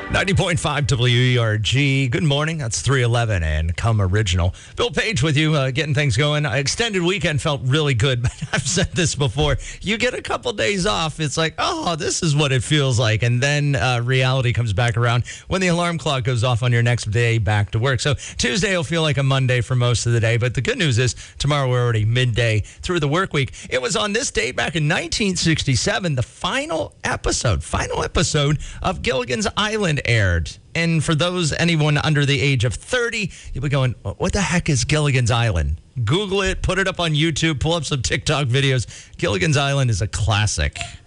90.5 WERG. Good morning. That's 311 and Come Original. Bill Page with you, getting things going. Extended weekend felt really good, but I've said this before. You get a couple days off, it's like, oh, this is what it feels like. And then reality comes back around when the alarm clock goes off on your next day back to work. So Tuesday will feel like a Monday for most of the day, but the good news is tomorrow we're already midday through the work week. It was on this date back in 1967, the final episode of Gilligan's Island aired. And for anyone under the age of 30, you'll be going, what the heck is Gilligan's Island? Google it, put it up on YouTube, pull up some TikTok videos. Gilligan's Island is a classic.